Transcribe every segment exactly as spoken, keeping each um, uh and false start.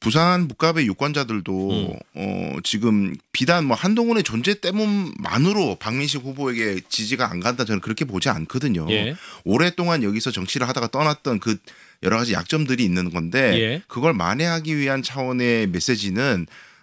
부산 북갑의 유권자들도 음. 어, 지금 비단 뭐 한동훈의 존재 때문만으로 박민식 후보에게 지지가 안 간다 저는 그렇게 보지 않거든요. 예. 오랫동안 여기서 정치를 하다가 떠났던 그 여러 가지 약점들이 있는 건데 예. 그걸 만회하기 위한 차원의 메시지는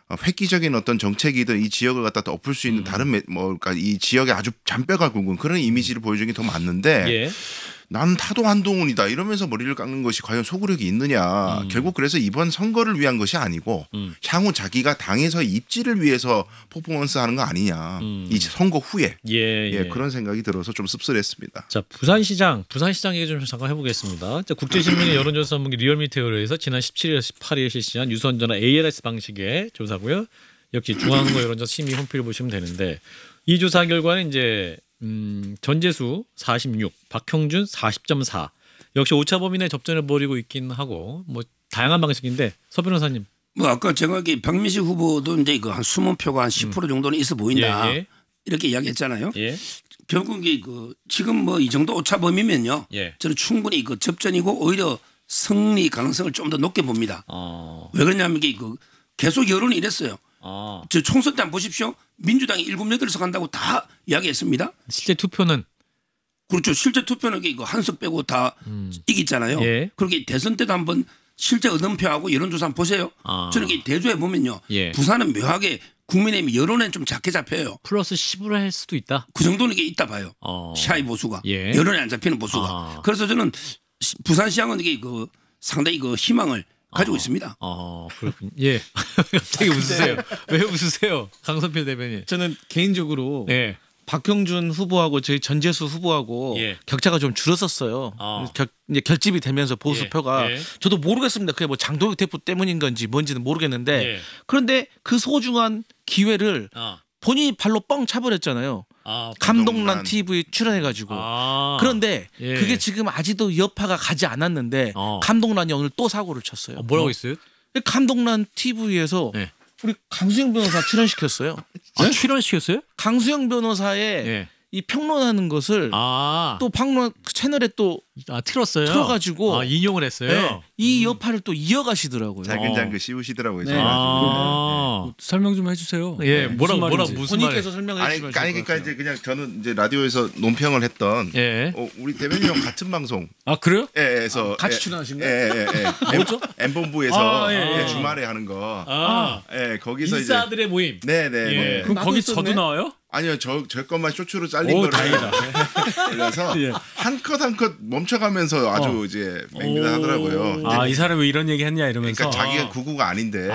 획기적인 어떤 정책이든 이 지역을 갖다 덮을 수 있는 음. 다른 매, 뭐 그러니까 이 지역에 아주 잔뼈가 굵은 그런 이미지를 보여주는 게 더 맞는데 예. 나는 타도 한동훈이다 이러면서 머리를 깎는 것이 과연 소구력이 있느냐. 음. 결국 그래서 이번 선거를 위한 것이 아니고 음. 향후 자기가 당에서 입지를 위해서 퍼포먼스 하는 거 아니냐. 음. 이 선거 후에 예, 예. 예, 그런 생각이 들어서 좀 씁쓸했습니다. 자, 부산시장, 부산시장 얘기 좀 잠깐 해보겠습니다. 자, 국제신문의 여론조사 전문기 리얼미터에 의해서 지난 십칠일, 십팔일 실시한 유선전화 에이엘에스 방식의 조사고요. 역시 중앙선거 여론조사 심의 홈페이지를 보시면 되는데 이 조사 결과는 이제 음, 전재수 사십육, 박형준 사십 점 사. 역시 오차 범위 내 접전을 벌이고 있긴 하고 뭐 다양한 방식인데 서 변호사님. 뭐 아까 제가 박민식 후보도 이제 그 한 숨은 표가 한 십 퍼센트 정도는 있어 보인다. 예, 예. 이렇게 이야기했잖아요. 예. 결국 이그 지금 뭐 이 정도 오차 범위면요. 예. 저는 충분히 그 접전이고 오히려 승리 가능성을 좀 더 높게 봅니다. 어. 왜 그러냐면 이게 그 계속 여론이 이랬어요. 아. 저 총선 때 한번 보십시오. 민주당이 일곱 여덟 석 한다고 다 이야기했습니다. 실제 투표는 그렇죠. 실제 투표는 이거 한석 빼고 다 음. 이겼잖아요. 예. 그렇게 대선 때도 한번 실제 얻은표하고 여론조사 한번 보세요. 아. 저는 이 대조해 보면요. 예. 부산은 묘하게 국민의힘 여론에 좀 작게 잡혀요. 플러스 십으로 할 수도 있다. 그 정도는 이게 있다 봐요. 어. 시아이 보수가 예. 여론에 안 잡히는 보수가. 아. 그래서 저는 시- 부산시장은 이게 그 상당히 그 희망을 가지고 어. 있습니다. 어, 그렇군요. 예. 갑자기 웃으세요. 왜 웃으세요? 강선필 대변인. 저는 개인적으로 예. 박형준 후보하고 저희 전재수 후보하고 예. 격차가 좀 줄었었어요. 어. 결, 이제 결집이 되면서 보수표가 예. 예. 저도 모르겠습니다. 그게 뭐 장동혁 대표 때문인 건지 뭔지는 모르겠는데 예. 그런데 그 소중한 기회를 아. 본인이 발로 뻥 차버렸잖아요. 아. 감동란 감동란. 티비 출연해가지고. 아. 그런데 예. 그게 지금 아직도 여파가 가지 않았는데 어. 감동란이 오늘 또 사고를 쳤어요. 어, 뭐라고 했어요? 감동란 티비에서 네. 우리 강수영 변호사 출연시켰어요. 아, 출연시켰어요? 강수영 변호사의 예. 이 평론하는 것을 아. 또 평론 그 채널에 또 아, 틀었어요. 틀어가지고 아, 인용을 했어요. 네, 이 여파를 또 이어가시더라고요. 잘근잘근 씌우시더라고요. 네. 제가. 아. 설명 좀 해주세요. 예, 뭐라 무슨 뭐라 말인지. 무슨 말? 본인께서 설명해 아니, 주시면 아니 그러니까 이제 그냥 저는 이제 라디오에서 논평을 했던 예. 어, 우리 대변인이랑 같은 방송 아 그래요? 에서 같이 예, 출연하신 예, 거예요? 예, 예. 뭐죠? 엠본부에서 아, 예, 예. 주말에 하는 거. 아. 예, 거기서 이제 인싸들의 모임. 네, 네, 예. 네. 그럼 나도 거기 있었네. 저도 나와요? 아니요, 저, 저 것만 쇼츠로 잘린 오, 거를 다행이다. 그래서 예. 한 컷 한 컷 멈춰가면서 아주 어. 이제 맹렬하더라고요. 아, 이 사람이 왜 이런 얘기 했냐 이러면서. 그러니까 자기가 구구가 아닌데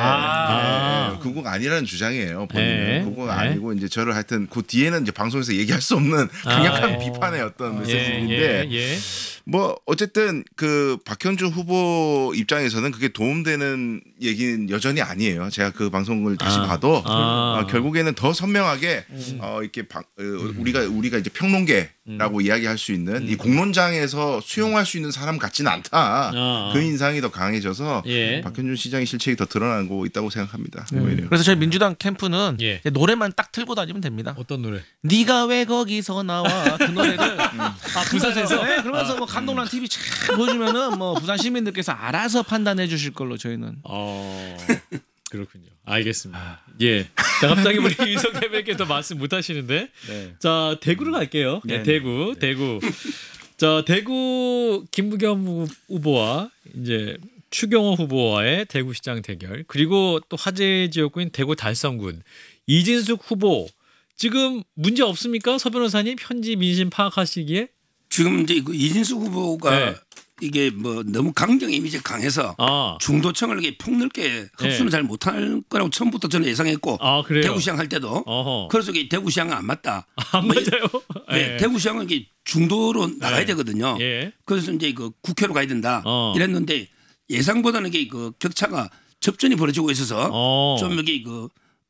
아. 예, 구구가 아니라는 주장이에요. 본인은 예. 구구가 예. 아니고 이제 저를 하여튼 그 뒤에는 이제 방송에서 얘기할 수 없는 강력한 아. 비판의 어떤 예, 메시지인데 예, 예. 뭐 어쨌든 그 박형준 후보 입장에서는 그게 도움되는 얘기는 여전히 아니에요. 제가 그 방송을 다시 아. 봐도 아. 어, 결국에는 더 선명하게 어, 이렇게 방, 어, 우리가 우리가 이제 평론계라고 이야기할 수 있는 이 공론장에서 수용할 수 있는 사람 같지는 않다. 아. 그 인상이 더 강해져서 예. 박형준 시장의 실책이 더 드러나고 있다고 생각합니다. 오히려. 그래서 저희 민주당 캠프는 예. 이제 노래만 딱 틀고 다니면 됩니다. 어떤 노래? 네가 왜 거기서 나와 그 노래를 아, 부산에서. 네, 그러면서 뭐 감동란 티비 쫙 보여주면은 뭐 부산 시민들께서 알아서 판단해 주실 걸로 저희는. 어. 그렇군요. 알겠습니다. 예. 자, 갑자기 우리 이석 대변인께서 말씀 못 하시는데. 네. 자, 대구로 갈게요. 네, 네, 대구, 대구. 자, 대구 김부겸 후- 후보와 이제 추경호 후보와의 대구시장 대결. 그리고 또 화제 지역구인 대구 달성군 이진숙 후보. 지금 문제 없습니까? 서 변호사님 현지 민심 파악하시기에? 지금 이제 그 이진수 후보가 네. 이게 뭐 너무 강경 이미지 강해서 아. 중도층을 이렇게 폭넓게 흡수는 네. 잘 못할 거라고 처음부터 저는 예상했고 아, 그래요? 대구시장 할 때도 어허. 그래서 이게 대구시장은 안 맞다. 안 뭐 맞아요. 네, 예. 대구시장은 이게 중도로 나가야 네. 되거든요. 예. 그래서 이제 그 국회로 가야 된다 어. 이랬는데 예상보다는 이게 그 격차가 접전이 벌어지고 있어서 어. 좀 여기 그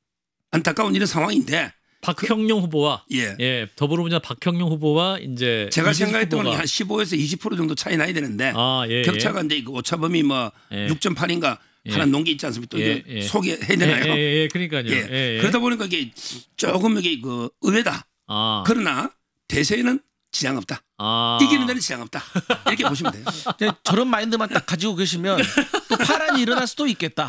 안타까운 이런 상황인데 박형룡 후보와 예. 예, 더불어민주당 박형룡 후보와 이제 제가 이진숙 생각했던 후보가- 한 십오에서 이십 퍼센트 정도 차이 나야 되는데 아, 예, 격차가 이제 그 오차범위 뭐 예. 육 점 팔인가 예. 하나 논 게 있지 않습니까? 또 예, 이제 예. 소개해야 예, 되나요? 예, 예, 예, 그러니까요. 예. 예, 예. 그러다 보니까 이게 조금 이게 그 의외다. 아, 그러나 대세에는 지장 없다. 아. 이기는 데는 지장 없다. 이렇게 보시면 돼요. 근데 저런 마인드만 딱 가지고 계시면 또 파란이 일어날 수도 있겠다.